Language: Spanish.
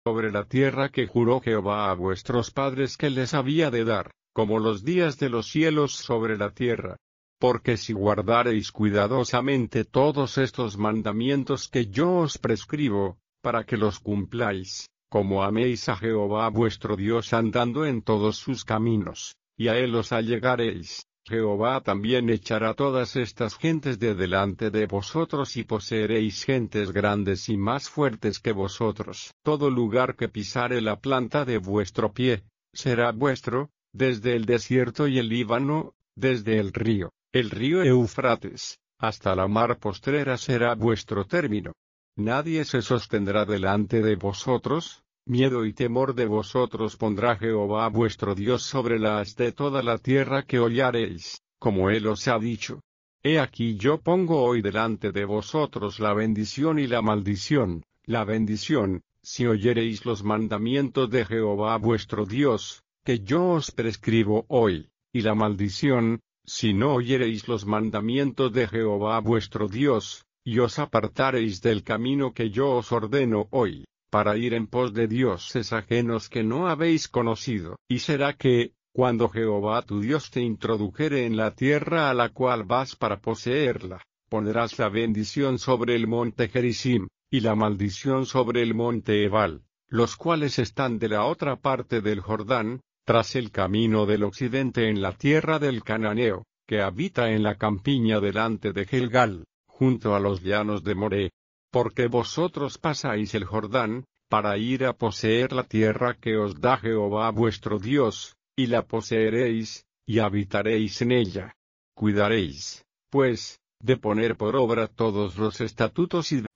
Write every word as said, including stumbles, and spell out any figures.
sobre la tierra que juró Jehová a vuestros padres que les había de dar, como los días de los cielos sobre la tierra. Porque si guardareis cuidadosamente todos estos mandamientos que yo os prescribo, para que los cumpláis, como améis a Jehová vuestro Dios andando en todos sus caminos, y a él os allegareis, Jehová también echará todas estas gentes de delante de vosotros y poseeréis gentes grandes y más fuertes que vosotros. Todo lugar que pisare la planta de vuestro pie, será vuestro, desde el desierto y el Líbano, desde el río, el río Eufrates, hasta la mar postrera será vuestro término. Nadie se sostendrá delante de vosotros, miedo y temor de vosotros pondrá Jehová vuestro Dios sobre la haz de toda la tierra que hollareis, como él os ha dicho. He aquí yo pongo hoy delante de vosotros la bendición y la maldición. La bendición, si oyereis los mandamientos de Jehová vuestro Dios, que yo os prescribo hoy, y la maldición, si no oyereis los mandamientos de Jehová vuestro Dios, y os apartareis del camino que yo os ordeno hoy, para ir en pos de dioses ajenos que no habéis conocido. Y será que, cuando Jehová tu Dios te introdujere en la tierra a la cual vas para poseerla, pondrás la bendición sobre el monte Gerizim, y la maldición sobre el monte Ebal, los cuales están de la otra parte del Jordán, tras el camino del occidente en la tierra del Cananeo, que habita en la campiña delante de Gilgal, junto a los llanos de Moré. Porque vosotros pasáis el Jordán, para ir a poseer la tierra que os da Jehová vuestro Dios, y la poseeréis, y habitaréis en ella. Cuidaréis, pues, de poner por obra todos los estatutos y